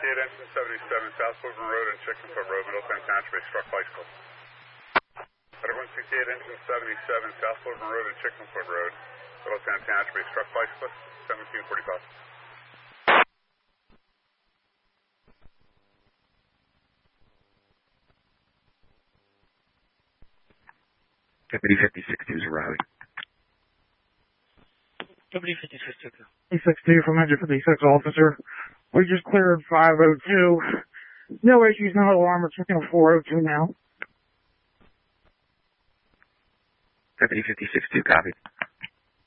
engine 77, South Woodland Road and Chickenfoot Road, Middletown Township, struck bicycle. Federal 168, engine 77, South Woodland Road and Chickenfoot Road, Middletown Township, struck bicyclist, 1745. Deputy 56-2 is arriving. Deputy 56-2. 56-2 from engine 56 officer. We just cleared 502. No issues, no alarm. We're checking 402 now. Deputy 56-2, copy.